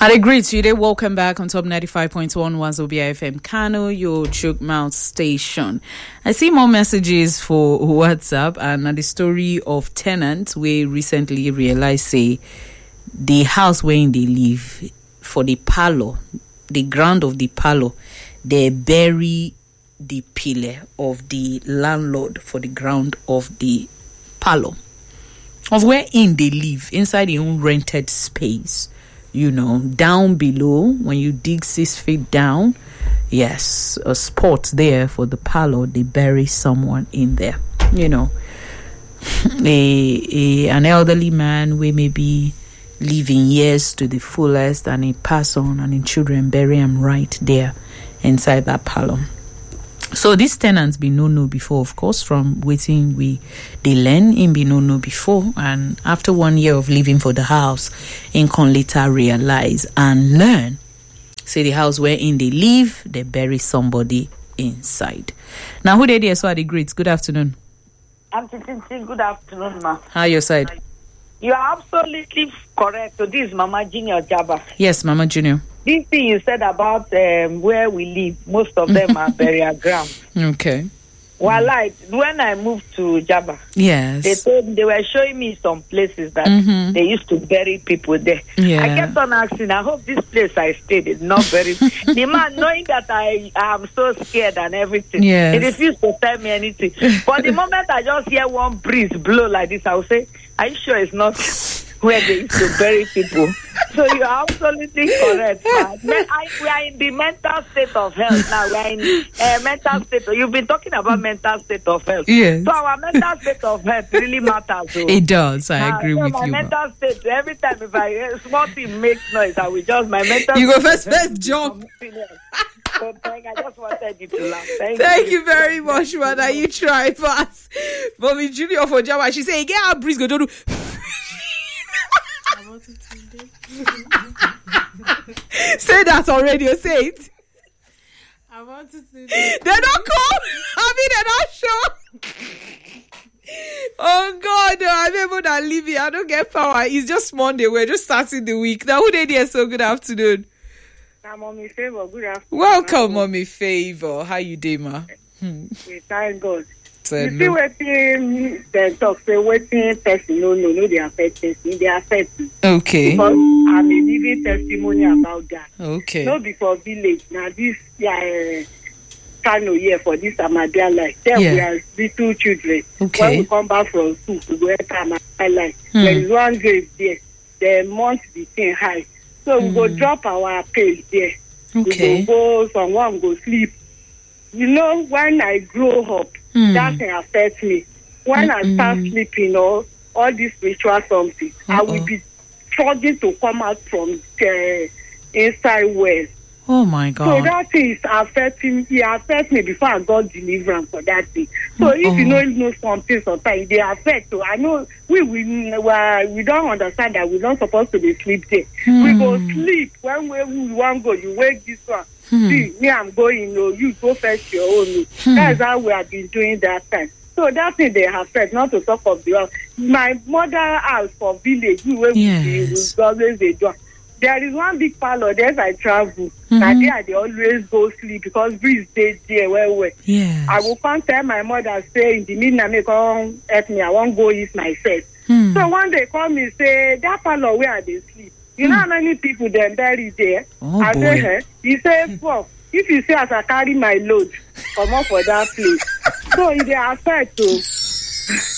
At a great today, welcome back on Top 95.1 Wazobia FM Kano, your choke mouth station. I see more messages for WhatsApp and the story of tenants we recently realized say the house where they live for the parlor, the ground of the parlor, they bury the pillar of the landlord for the ground of the parlor of wherein they live inside their own rented space. You know, down below, when you dig 6 feet down, yes, a spot there for the parlor, they bury someone in there. You know, an elderly man, we may be living years to the fullest, and he pass on, and his children bury him right there inside that parlor. So these tenants be no before, of course, from waiting they learn in be no before, and after 1 year of living for the house, in can later realize and learn. Say the house wherein they live, they bury somebody inside. Now who they there? So are the greats. Good afternoon. I'm Tintin. Good afternoon, ma. How your side? You are absolutely correct. So this is Mama Junior Jabba. Yes, Mama Junior. This thing you said about where we live, most of them are burial grounds. Okay. Well, when I moved to Jabba, yes, they were showing me some places that they used to bury people there. Yeah. I kept on asking, I hope this place I stayed is not very... The man, knowing that I am so scared and everything, yes, he refused to tell me anything. But the moment I just hear one breeze blow like this, I will say, are you sure it's not where they used to bury people? So you are absolutely correct. We are in the mental state of health now. We are in mental state. You've been talking about mental state of health. Yes. So our mental state of health really matters. So. It does. I agree with my you. My mental state, every time if a small thing makes noise, I will just, my mental you state. Go first jump. So I just wanted you to laugh. Thank you very much, mother. You try fast. Mommy Junior for Java, she say, get our breeze, go do. Say that already, say it. I want to see They don't come. They're not sure. Oh God, no, I'm able to leave here. I don't get power. It's just Monday. We're just starting the week. Now, who they there? So good afternoon. I'm Mommy Favor. Good afternoon. Welcome, Mommy Favor. How you doing, ma? We thank God. So, you see waiting the talk, say waiting person, no, they affect person, they affect me. Okay. Because I'm a living testimony about that. Okay. No before village. Now this Kano here for this Ahmadiyya life. Then we are little children. Okay. When we come back from school, we go enter Ahmadiyya life. There is one grave there. The month became high. So we go drop our pail there. Okay. We go someone go sleep. You know, when I grow up, that can affect me. When I start sleeping or all this spiritual something, I will be struggling to come out from inside well. Oh my God. So that thing is affecting me before I got deliverance for that thing. So if you know something sometimes they affect. So I know we don't understand that we're not supposed to be sleep there. We go sleep when we want to go, you wake this one. See, me, I'm going, you go fetch your own. That's how we have been doing that time. So that thing they have said, not to talk of the house. My mother house for village, we always they do. There is one big parlor there as I travel. And there they always go sleep because breeze stays there well. Yes. I will come tell my mother, say, in the midnight, make come help me. I won't go eat myself. So one day come me say, that parlor where they sleep. You know how many people they bury there? I say, hey. He say, fuck. If you say as I carry my load, come up for that place. So it they affect too.